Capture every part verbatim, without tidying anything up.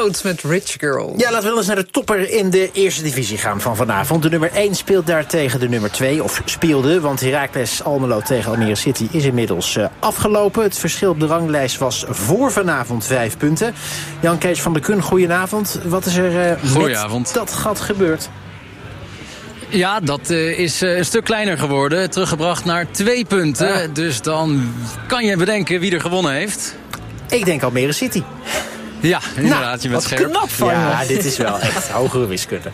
Road met Rich Girl. Ja, laten we eens naar de topper in de eerste divisie gaan van vanavond. De nummer één speelt daar tegen de nummer twee, of speelde, want Heracles Almelo tegen Almere City is inmiddels uh, afgelopen. Het verschil op de ranglijst was voor vanavond vijf punten. Jan Kees van der Kun, goedenavond. Wat is er uh, met dat gat gebeurd? Ja, dat uh, is uh, een stuk kleiner geworden. Teruggebracht naar twee punten. Ja. Dus dan kan je bedenken wie er gewonnen heeft. Ik denk Almere City. Ja, inderdaad. Nou, je bent wat scherp. Knap van ja, je. Dit is wel echt hogere wiskunde.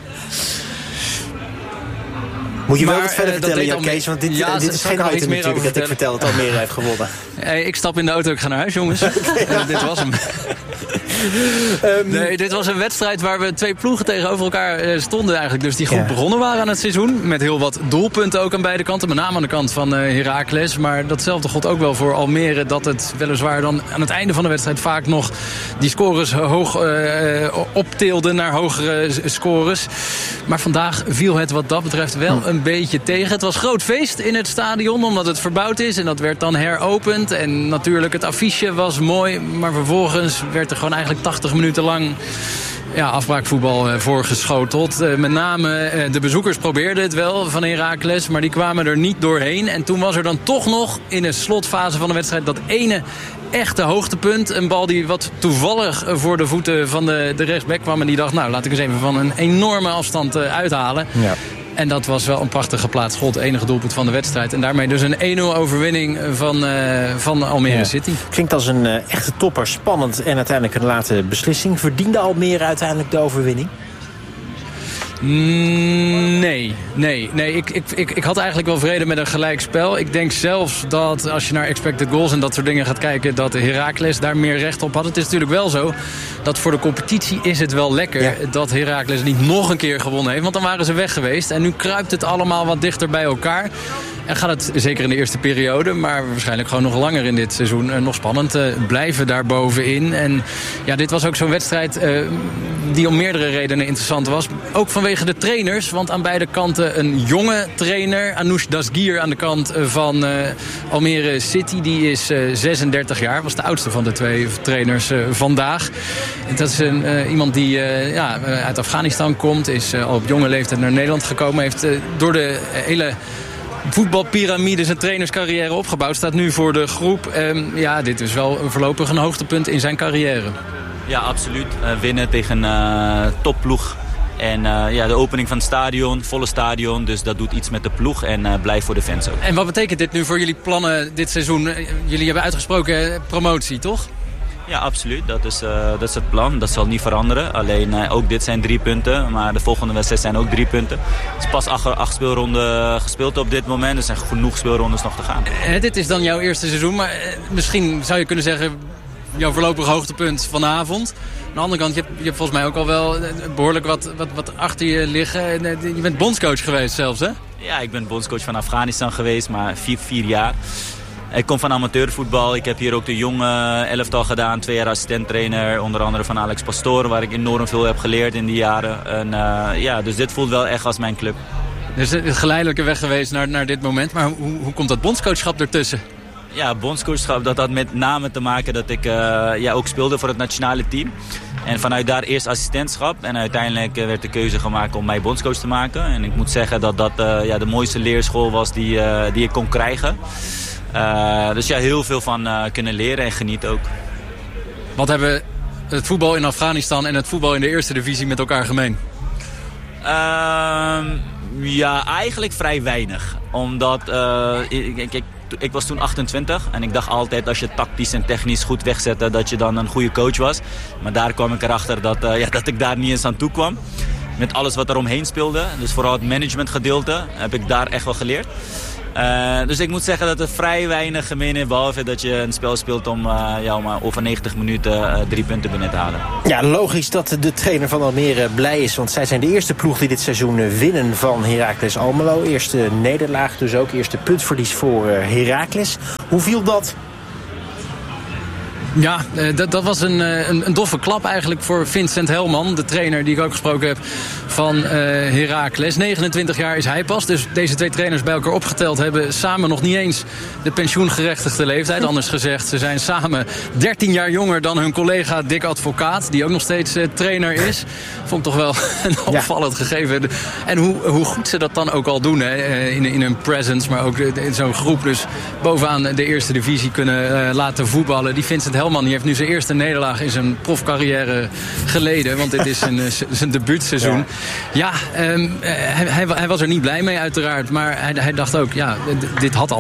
Moet je maar, wel wat verder uh, vertellen, Jan Kees? Want dit, ja, uh, dit is geen item natuurlijk dat ik vertel dat Almere heeft gewonnen. Hey, ik stap in de auto, ik ga naar huis, jongens. Okay, ja. uh, dit was hem. um, nee, dit was een wedstrijd waar we twee ploegen tegenover elkaar uh, stonden eigenlijk. Dus die goed ja. begonnen waren aan het seizoen. Met heel wat doelpunten ook aan beide kanten. Met name aan de kant van uh, Heracles. Maar datzelfde gold ook wel voor Almere. Dat het weliswaar dan aan het einde van de wedstrijd vaak nog die scores hoog uh, optilden naar hogere scores. Maar vandaag viel het wat dat betreft wel een beetje tegen. Het was groot feest in het stadion omdat het verbouwd is. En dat werd dan heropend. En natuurlijk het affiche was mooi. Maar vervolgens werd er gewoon eigenlijk tachtig minuten lang ja, afbraakvoetbal uh, voorgeschoteld. Uh, met name uh, de bezoekers probeerden het wel van Heracles. Maar die kwamen er niet doorheen. En toen was er dan toch nog in de slotfase van de wedstrijd dat ene echte hoogtepunt. Een bal die wat toevallig voor de voeten van de, de rechtsback kwam. En die dacht, nou laat ik eens even van een enorme afstand uh, uithalen. Ja. En dat was wel een prachtig geplaatst schot. Enige doelpunt van de wedstrijd. En daarmee dus een één nul overwinning van, uh, van Almere ja. City. Klinkt als een uh, echte topper. Spannend en uiteindelijk een late beslissing. Verdiende Almere uiteindelijk de overwinning? Nee, nee, nee. Ik, ik, ik, ik had eigenlijk wel vrede met een gelijkspel. Ik denk zelfs dat als je naar expected goals en dat soort dingen gaat kijken, dat Heracles daar meer recht op had. Het is natuurlijk wel zo dat voor de competitie is het wel lekker ja. dat Heracles niet nog een keer gewonnen heeft. Want dan waren ze weg geweest. En nu kruipt het allemaal wat dichter bij elkaar. En gaat het, zeker in de eerste periode, maar waarschijnlijk gewoon nog langer in dit seizoen, uh, nog spannend uh, blijven daar bovenin. En ja, dit was ook zo'n wedstrijd uh, die om meerdere redenen interessant was. Ook vanwege de trainers, want aan beide kanten een jonge trainer. Anoush Dasgir aan de kant van uh, Almere City, die is uh, zesendertig jaar. Was de oudste van de twee trainers uh, vandaag. En dat is een, uh, iemand die uh, ja, uit Afghanistan komt, is uh, al op jonge leeftijd naar Nederland gekomen. Heeft uh, door de uh, hele voetbalpyramide zijn trainerscarrière opgebouwd. Staat nu voor de groep. Um, ja, dit is wel voorlopig een hoogtepunt in zijn carrière. Ja, absoluut. Uh, winnen tegen een uh, topploeg. En uh, ja, de opening van het stadion, volle stadion. Dus dat doet iets met de ploeg en uh, blij voor de fans ook. En wat betekent dit nu voor jullie plannen dit seizoen? Jullie hebben uitgesproken promotie, toch? Ja, absoluut. Dat is, uh, dat is het plan. Dat zal niet veranderen. Alleen uh, ook dit zijn drie punten. Maar de volgende wedstrijd zijn ook drie punten. Het is pas acht, acht speelronden gespeeld op dit moment. Er zijn genoeg speelrondes nog te gaan. Uh, dit is dan jouw eerste seizoen. Maar uh, misschien zou je kunnen zeggen jouw voorlopig hoogtepunt vanavond. Aan de andere kant, je hebt, je hebt volgens mij ook al wel behoorlijk wat, wat, wat achter je liggen. Je bent bondscoach geweest zelfs, hè? Ja, ik ben bondscoach van Afghanistan geweest, maar vier, vier jaar. Ik kom van amateurvoetbal. Ik heb hier ook de jonge elftal gedaan. Twee jaar assistenttrainer, onder andere van Alex Pastoor, waar ik enorm veel heb geleerd in die jaren. En, uh, ja, dus dit voelt wel echt als mijn club. Dus het geleidelijke weg geweest naar, naar dit moment. Maar hoe, hoe komt dat bondscoachschap ertussen? Ja, bondscoachschap, dat had met name te maken dat ik uh, ja, ook speelde voor het nationale team. En vanuit daar eerst assistentschap. En uiteindelijk uh, werd de keuze gemaakt om mij bondscoach te maken. En ik moet zeggen dat dat uh, ja, de mooiste leerschool was die, uh, die ik kon krijgen. Uh, dus ja, heel veel van uh, kunnen leren en genieten ook. Wat hebben het voetbal in Afghanistan en het voetbal in de eerste divisie met elkaar gemeen? Uh, ja, eigenlijk vrij weinig. Omdat uh, ik, ik, ik, ik was toen achtentwintig en ik dacht altijd als je tactisch en technisch goed wegzette dat je dan een goede coach was. Maar daar kwam ik erachter dat, uh, ja, dat ik daar niet eens aan toe kwam. Met alles wat er omheen speelde. Dus vooral het managementgedeelte heb ik daar echt wel geleerd. Uh, dus ik moet zeggen dat er vrij weinig gemeen is, behalve dat je een spel speelt om, uh, ja, om uh, over negentig minuten uh, drie punten binnen te halen. Ja, logisch dat de trainer van Almere blij is, want zij zijn de eerste ploeg die dit seizoen winnen van Heracles Almelo. Eerste nederlaag, dus ook eerste puntverlies voor uh, Heracles. Hoe viel dat? Ja, dat, dat was een, een, een doffe klap eigenlijk voor Vincent Helman, de trainer die ik ook gesproken heb van uh, Heracles. negenentwintig jaar is hij pas, dus deze twee trainers bij elkaar opgeteld hebben samen nog niet eens de pensioengerechtigde leeftijd. Anders gezegd, ze zijn samen dertien jaar jonger dan hun collega Dick Advocaat, die ook nog steeds uh, trainer is. Vond ik toch wel een opvallend ja. gegeven. En hoe, hoe goed ze dat dan ook al doen, hè, in, in hun presence, maar ook in zo'n groep dus bovenaan de eerste divisie kunnen uh, laten voetballen. Die Vincent Helman die heeft nu zijn eerste nederlaag in zijn profcarrière geleden. Want dit is zijn, zijn debuutseizoen. Ja, ja um, hij, hij, hij was er niet blij mee uiteraard. Maar hij, hij dacht ook, ja, dit had al